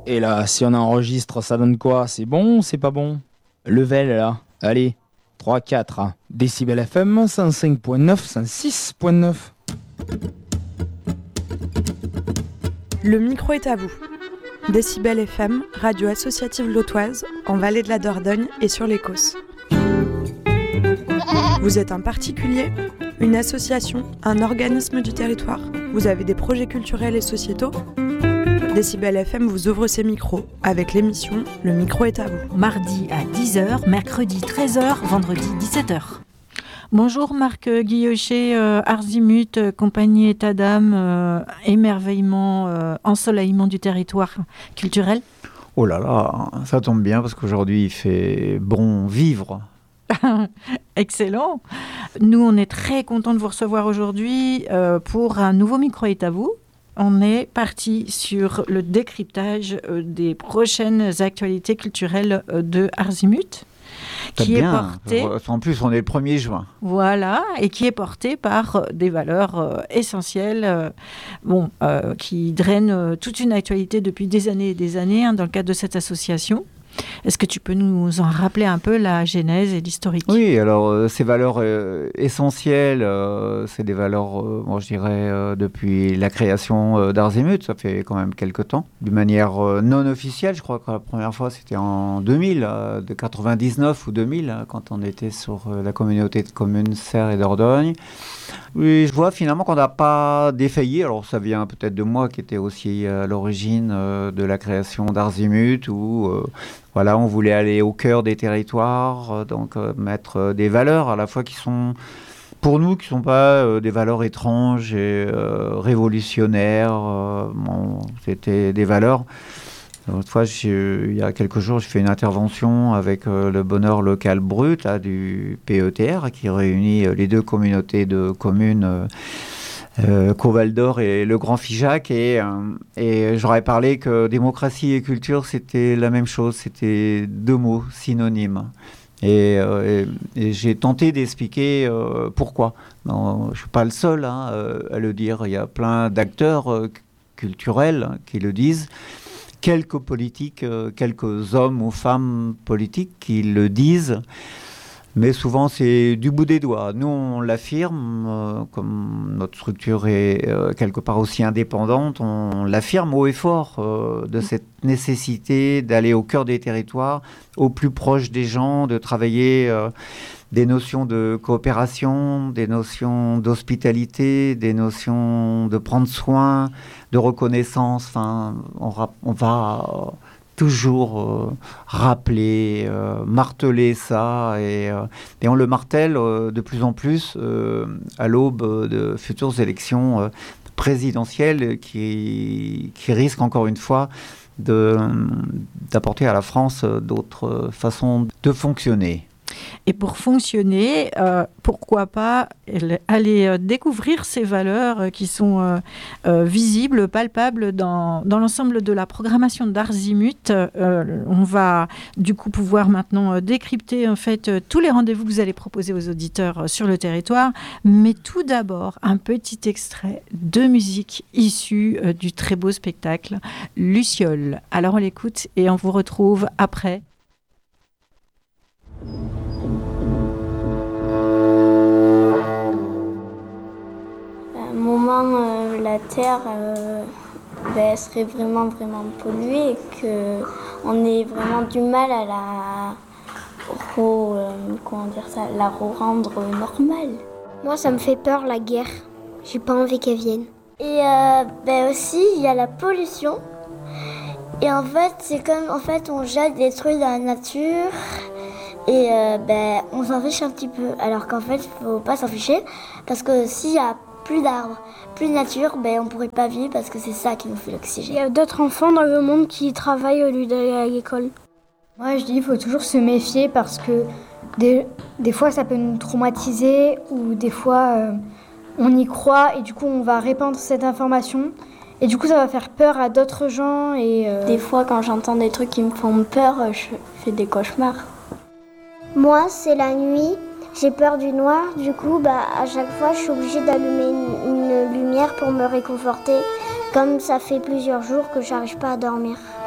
Et là, si on enregistre, ça donne quoi? C'est bon ou c'est pas bon? Level là, allez, 3, 4. Décibel FM, 105.9, 106.9. Le micro est à vous. Décibel FM, radio associative lotoise, en Vallée de la Dordogne et sur les Causses. Vous êtes un particulier, une association, un organisme du territoire. Vous avez des projets culturels et sociétaux. Décibel FM vous ouvre ses micros avec l'émission Le micro est à vous. Mardi à 10h, mercredi 13h, vendredi 17h. Bonjour Marc Guillochet, Arzimut, compagnie état d'âme, émerveillement, ensoleillement du territoire culturel. Oh là là, ça tombe bien parce qu'aujourd'hui il fait bon vivre. Excellent. Nous on est très contents de vous recevoir aujourd'hui pour un nouveau micro est à vous. On est parti sur le décryptage des prochaines actualités culturelles de Arzimut. Qui est porté. En plus, on est le 1er juin. Voilà, et qui est porté par des valeurs essentielles, qui drainent toute une actualité depuis des années et des années dans le cadre de cette association. Est-ce que tu peux nous en rappeler un peu la genèse et l'historique? Oui, alors ces valeurs essentielles, c'est des valeurs, je dirais, depuis la création d'Arzimut, ça fait quand même quelques temps, d'une manière non officielle. Je crois que la première fois c'était en 2000, de 99 ou 2000, quand on était sur la communauté de communes Serres et Dordogne. Oui, je vois finalement qu'on n'a pas défailli. Alors ça vient peut-être de moi qui était aussi à l'origine de la création d'Arzimut, où voilà, on voulait aller au cœur des territoires, donc mettre des valeurs à la fois qui sont pour nous, qui ne sont pas des valeurs étranges et révolutionnaires. C'était des valeurs. L'autre fois, il y a quelques jours, j'ai fait une intervention avec le Bonheur Local Brut là, du PETR, qui réunit les deux communautés de communes, Caux-Val d'Or et le Grand Figeac. Et j'aurais parlé que démocratie et culture, c'était la même chose, c'était deux mots synonymes. Et j'ai tenté d'expliquer pourquoi. Non, je ne suis pas le seul à le dire. Il y a plein d'acteurs culturels qui le disent. Quelques politiques, quelques hommes ou femmes politiques qui le disent, mais souvent c'est du bout des doigts. Nous, on l'affirme, comme notre structure est quelque part aussi indépendante, on l'affirme haut et fort de cette nécessité d'aller au cœur des territoires, au plus proche des gens, de travailler des notions de coopération, des notions d'hospitalité, des notions de prendre soin, de reconnaissance. Enfin, on va toujours rappeler, marteler ça, et on le martèle de plus en plus à l'aube de futures élections présidentielles qui risquent encore une fois d'apporter à la France d'autres façons de fonctionner. Et pour fonctionner, pourquoi pas aller découvrir ces valeurs qui sont visibles, palpables dans l'ensemble de la programmation d'Arzimut. On va du coup pouvoir maintenant décrypter en fait tous les rendez-vous que vous allez proposer aux auditeurs sur le territoire. Mais tout d'abord, un petit extrait de musique issue du très beau spectacle Luciole. Alors on l'écoute et on vous retrouve après. La Terre serait vraiment polluée et qu'on ait vraiment du mal à la rendre normale. Moi, ça me fait peur, la guerre. J'ai pas envie qu'elle vienne. Et aussi, il y a la pollution. Et en fait, c'est comme on jette des trucs dans la nature. Et on s'en fiche un petit peu. Alors qu'en fait, il faut pas s'en ficher. Parce que s'il y a plus d'arbres, plus de nature, on ne pourrait pas vivre parce que c'est ça qui nous fait l'oxygène. Il y a d'autres enfants dans le monde qui travaillent au lieu d'aller à l'école. Moi, je dis qu'il faut toujours se méfier parce que des fois, ça peut nous traumatiser ou des fois, on y croit et du coup, on va répandre cette information. Et du coup, ça va faire peur à d'autres gens. Des fois, quand j'entends des trucs qui me font peur, je fais des cauchemars. Moi, c'est la nuit. J'ai peur du noir, du coup, à chaque fois, je suis obligée d'allumer une lumière pour me réconforter, comme ça fait plusieurs jours que j'arrive pas à dormir.